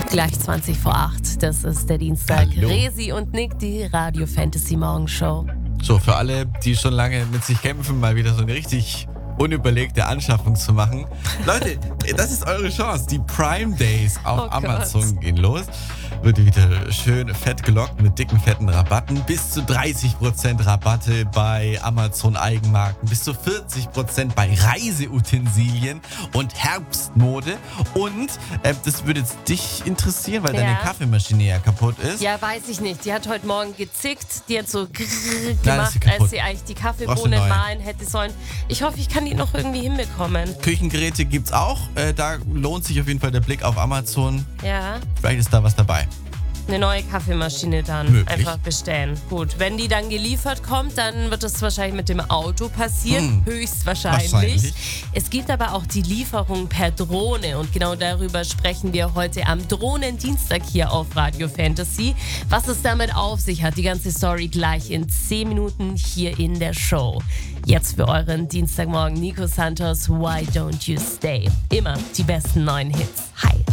Gleich 20 vor 8. Das ist der Dienstag. Hallo. Resi und Nick, die Radio Fantasy Morgenshow. So, für alle, die schon lange mit sich kämpfen, mal wieder so eine richtig unüberlegte Anschaffung zu machen. Leute, das ist eure Chance. Die Prime Days auf Amazon gehen los. Wird wieder schön fett gelockt mit dicken, fetten Rabatten. Bis zu 30% Rabatte bei Amazon Eigenmarken. Bis zu 40% bei Reiseutensilien und Herbstmode. Und das würde jetzt dich interessieren, weil deine Kaffeemaschine ja kaputt ist. Ja, weiß ich nicht. Die hat heute Morgen gezickt. Die hat so Nein, gemacht, ist sie kaputt. als sie eigentlich die Brauchst du Kaffeebohnen neue? mahlen hätte sollen. Ich hoffe, ich kann die noch irgendwie hinbekommen. Küchengeräte gibt's auch. Da lohnt sich auf jeden Fall der Blick auf Amazon. Ja, Vielleicht ist da was dabei. eine neue Kaffeemaschine dann Möglich. einfach bestellen. Gut, wenn die dann geliefert kommt, dann wird das wahrscheinlich mit dem Auto passieren. Höchstwahrscheinlich. Wahrscheinlich. Es gibt aber auch die Lieferung per Drohne und genau darüber sprechen wir heute am Drohnendienstag hier auf Radio Fantasy. Was es damit auf sich hat, die ganze Story gleich in 10 Minuten hier in der Show. Jetzt für euren Dienstagmorgen Nico Santos, Why Don't You Stay? Immer die besten neuen Hits. Hi.